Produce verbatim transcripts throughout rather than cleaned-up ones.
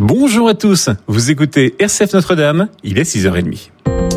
Bonjour à tous, vous écoutez R C F Notre-Dame, il est six heures trente.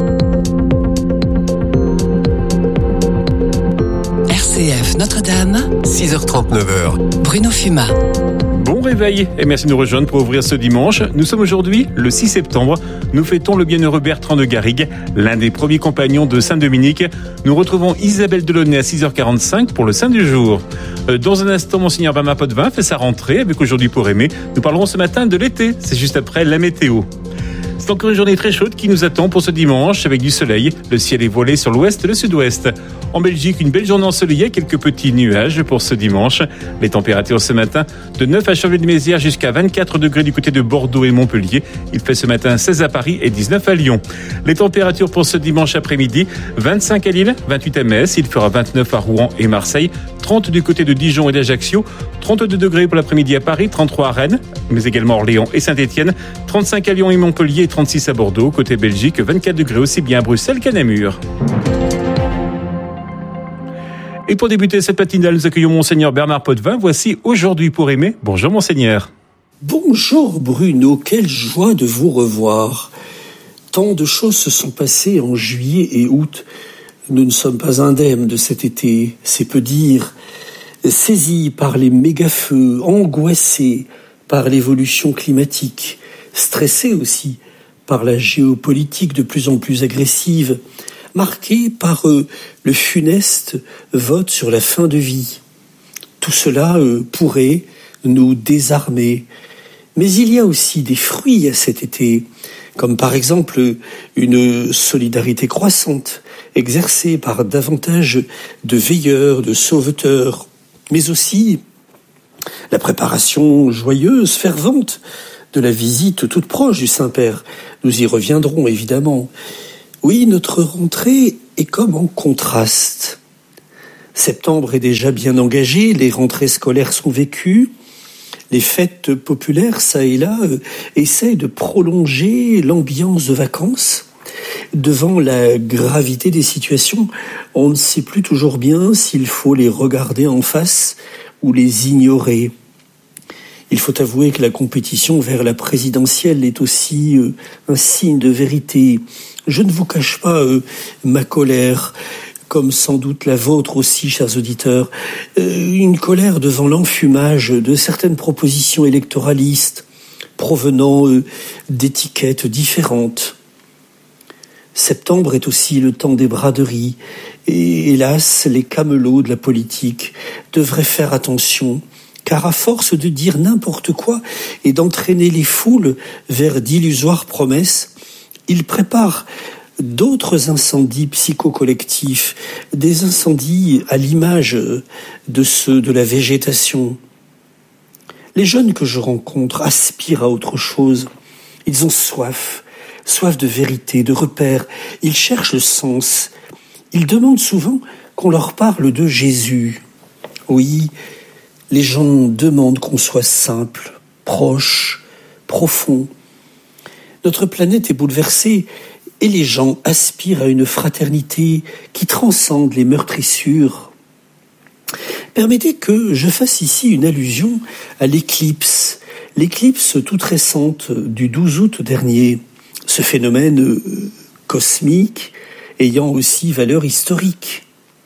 R C F Notre-Dame, six heures trente, neuf heures. Bruno Fumat. Bon réveil et merci de nous rejoindre pour ouvrir ce dimanche. Nous sommes aujourd'hui le six septembre. Nous fêtons le bienheureux Bertrand de Garrigues, l'un des premiers compagnons de Saint-Dominique. Nous retrouvons Isabelle Delaunay à six heures quarante-cinq pour le Saint du jour. Dans un instant, Monseigneur Bernard Potvin fait sa rentrée avec Aujourd'hui pour aimer. Nous parlerons ce matin de l'été, c'est juste après la météo. C'est encore une journée très chaude qui nous attend pour ce dimanche avec du soleil. Le ciel est voilé sur l'ouest et le sud-ouest. En Belgique, une belle journée ensoleillée, quelques petits nuages pour ce dimanche. Les températures ce matin de neuf à Chambly-de-Mézières jusqu'à vingt-quatre degrés du côté de Bordeaux et Montpellier. Il fait ce matin seize à Paris et dix-neuf à Lyon. Les températures pour ce dimanche après-midi, vingt-cinq à Lille, vingt-huit à Metz. Il fera vingt-neuf à Rouen et Marseille, trente du côté de Dijon et d'Ajaccio, trente-deux degrés pour l'après-midi à Paris, trente-trois à Rennes, mais également Orléans et Saint-Étienne, trente-cinq à Lyon et Montpellier, trente-six à Bordeaux. Côté Belgique, vingt-quatre degrés aussi bien à Bruxelles qu'à Namur. Et pour débuter cette matinale, nous accueillons Monseigneur Bernard Potvin. Voici Aujourd'hui pour aimer. Bonjour Monseigneur. Bonjour Bruno, quelle joie de vous revoir. Tant de choses se sont passées en juillet et août. Nous ne sommes pas indemnes de cet été, c'est peu dire. Saisis par les méga-feux, angoissés par l'évolution climatique, stressés aussi par la géopolitique de plus en plus agressive, marqués par euh, le funeste vote sur la fin de vie. Tout cela euh, pourrait nous désarmer. Mais il y a aussi des fruits à cet été, comme par exemple une solidarité croissante, exercée par davantage de veilleurs, de sauveteurs, mais aussi la préparation joyeuse, fervente de la visite toute proche du Saint-Père. Nous y reviendrons évidemment. Oui, notre rentrée est comme en contraste. Septembre est déjà bien engagé, les rentrées scolaires sont vécues, les fêtes populaires, ça et là, euh, essayent de prolonger l'ambiance de vacances. Devant la gravité des situations, on ne sait plus toujours bien s'il faut les regarder en face ou les ignorer. Il faut avouer que la compétition vers la présidentielle est aussi euh, un signe de vérité. Je ne vous cache pas euh, ma colère, comme sans doute la vôtre aussi, chers auditeurs, euh, une colère devant l'enfumage de certaines propositions électoralistes provenant euh, d'étiquettes différentes. Septembre est aussi le temps des braderies, et hélas, les camelots de la politique devraient faire attention, car à force de dire n'importe quoi et d'entraîner les foules vers d'illusoires promesses, ils préparent d'autres incendies psychocollectifs, des incendies à l'image de ceux de la végétation. Les jeunes que je rencontre aspirent à autre chose. Ils ont soif, soif de vérité, de repères. Ils cherchent le sens. Ils demandent souvent qu'on leur parle de Jésus. Oui, les gens demandent qu'on soit simple, proche, profond. Notre planète est bouleversée et les gens aspirent à une fraternité qui transcende les meurtrissures. Permettez que je fasse ici une allusion à l'éclipse, l'éclipse toute récente du douze août dernier, ce phénomène cosmique ayant aussi valeur historique.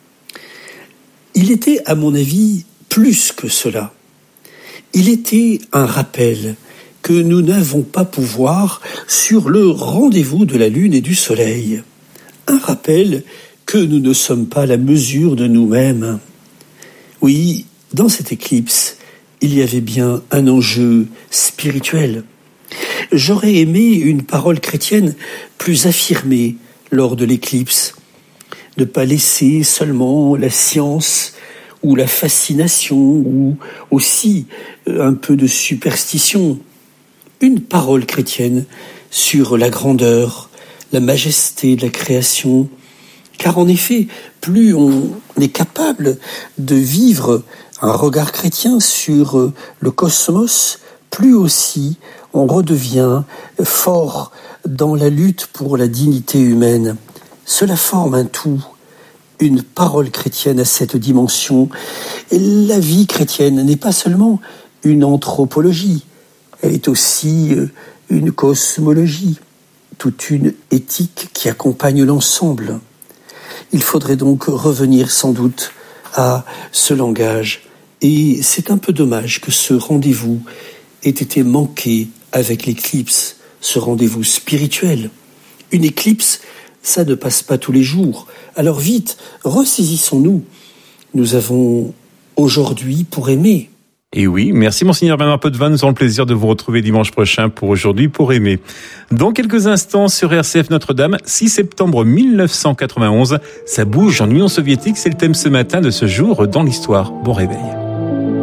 Il était, à mon avis, plus que cela. Il était un rappel que nous n'avons pas pouvoir sur le rendez-vous de la Lune et du Soleil. Un rappel que nous ne sommes pas la mesure de nous-mêmes. Oui, dans cette éclipse, il y avait bien un enjeu spirituel. J'aurais aimé une parole chrétienne plus affirmée lors de l'éclipse. Ne pas laisser seulement la science ou la fascination, ou aussi un peu de superstition. Une parole chrétienne sur la grandeur, la majesté de la création. Car en effet, plus on est capable de vivre un regard chrétien sur le cosmos, plus aussi on redevient fort dans la lutte pour la dignité humaine. Cela forme un tout. Une parole chrétienne à cette dimension. Et la vie chrétienne n'est pas seulement une anthropologie, Elle est aussi une cosmologie, toute une éthique qui accompagne l'ensemble. Il faudrait donc revenir sans doute à ce langage. Et c'est un peu dommage que ce rendez-vous ait été manqué avec l'éclipse, ce rendez-vous spirituel. Une éclipse, ça ne passe pas tous les jours. Alors vite, ressaisissons-nous. Nous avons aujourd'hui pour aimer. Et oui, merci Monseigneur Bernard Potvin. Nous aurons le plaisir de vous retrouver dimanche prochain pour Aujourd'hui pour aimer. Dans quelques instants sur R C F Notre-Dame, six septembre mille neuf cent quatre-vingt-onze, ça bouge en Union soviétique, c'est le thème ce matin de ce jour dans l'histoire. Bon réveil.